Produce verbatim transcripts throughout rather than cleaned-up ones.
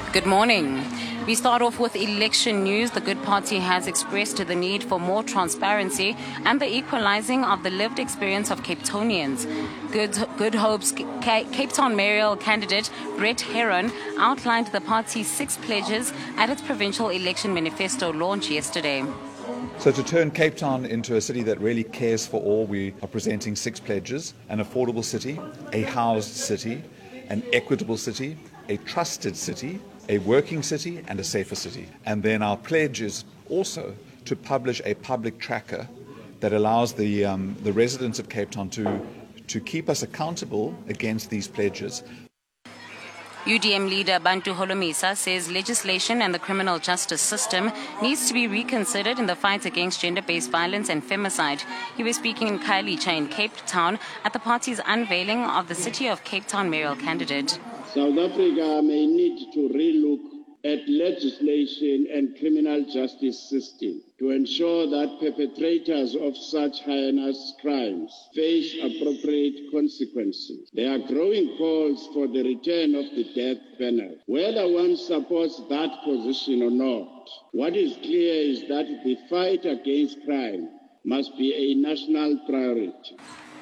Good morning. We start off with election news. The Good Party has expressed the need for more transparency and the equalizing of the lived experience of Cape Townians. Good, Good Hope's Cape Town mayoral candidate Brett Heron outlined the party's six pledges at its provincial election manifesto launch yesterday. So to turn Cape Town into a city that really cares for all, we are presenting six pledges: an affordable city, a housed city, an equitable city, a trusted city, a working city, and a safer city. And then our pledge is also to publish a public tracker that allows the um, the residents of Cape Town to to keep us accountable against these pledges. U D M leader Bantu Holomisa says legislation and the criminal justice system needs to be reconsidered in the fight against gender-based violence and femicide. He was speaking in Khayelitsha in Cape Town at the party's unveiling of the City of Cape Town mayoral candidate. South Africa may need to relook at legislation and criminal justice system to ensure that perpetrators of such heinous crimes face appropriate consequences. There are growing calls for the return of the death penalty. Whether one supports that position or not, what is clear is that the fight against crime must be a national priority.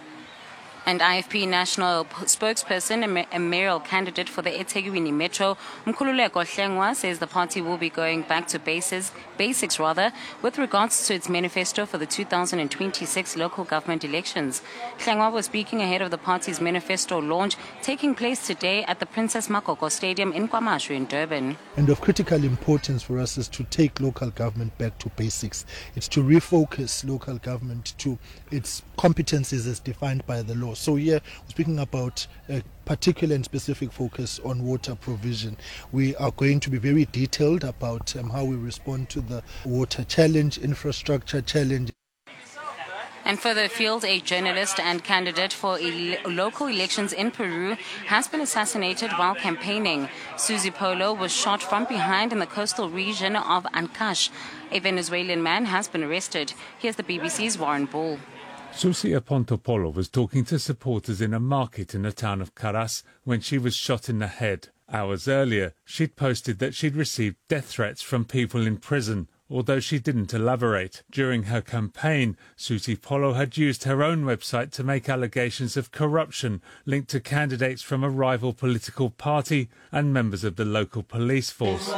And I F P national spokesperson and mayoral candidate for the eThekwini Metro, Mkhululeko Hlengwa, says the party will be going back to bases, basics rather, with regards to its manifesto for the two thousand twenty-six local government elections. Hlengwa was speaking ahead of the party's manifesto launch taking place today at the Princess Makoko Stadium in KwaMashu in Durban. And of critical importance for us is to take local government back to basics. It's to refocus local government to its competencies as defined by the law. So here we're speaking about a particular and specific focus on water provision. We are going to be very detailed about um, how we respond to the water challenge, infrastructure challenge. And further afield, a journalist and candidate for ele- local elections in Peru has been assassinated while campaigning. Susie Polo was shot from behind in the coastal region of Ancash. A Venezuelan man has been arrested. Here's the B B C's Warren Ball. Susie Apontopolo was talking to supporters in a market in the town of Caras when she was shot in the head. Hours earlier, she'd posted that she'd received death threats from people in prison, although she didn't elaborate. During her campaign, Susie Polo had used her own website to make allegations of corruption linked to candidates from a rival political party and members of the local police force.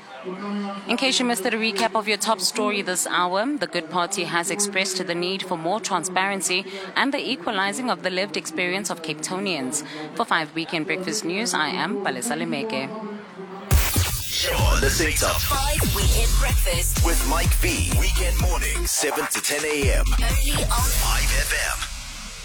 In case you missed a recap of your top story this hour, the Good Party has expressed the need for more transparency and the equalizing of the lived experience of Cape Townians. For five Weekend Breakfast News, I am Palesa Lemeke. You're listening to Five Weekend Breakfast with Mike V. Weekend mornings, seven to ten a.m. only on five F M.